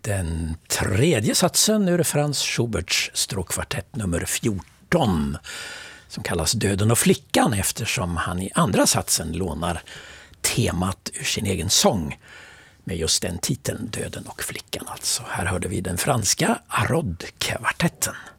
den tredje satsen ur Franz Schuberts stråkkvartett nummer 14 som kallas Döden och flickan eftersom han i andra satsen lånar temat ur sin egen sång med just den titeln, Döden och flickan alltså. Här hörde vi den franska Arod-kvartetten.